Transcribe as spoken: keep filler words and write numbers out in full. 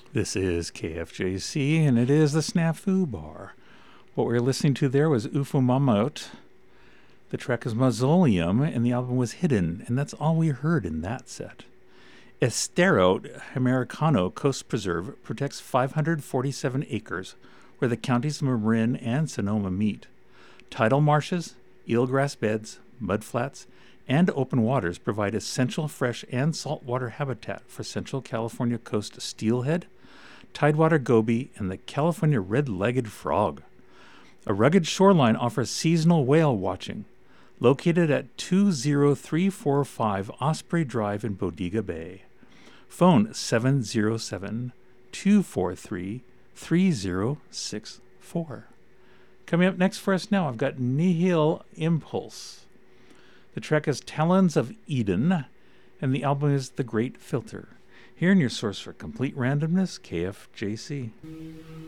This is K F J C, and it is the Snafu Bar. What we were listening to there was Ufumamot. The track is Mausoleum, and the album was Hidden, and that's all we heard in that set. Estero Americano Coast Preserve protects five hundred forty-seven acres where the counties of Marin and Sonoma meet. Tidal marshes, eelgrass beds, mudflats, and open waters provide essential fresh and saltwater habitat for Central California coast steelhead, tidewater goby, and the California red-legged frog. A rugged shoreline offers seasonal whale watching, located at two zero three four five Osprey Drive in Bodega Bay. Phone seven zero seven, two four three, three zero six four. Coming up next for us now, I've got Nihil Impulse. The track is Talons of Eden, and the album is The Great Filter. Here in your source for complete randomness, K F J C.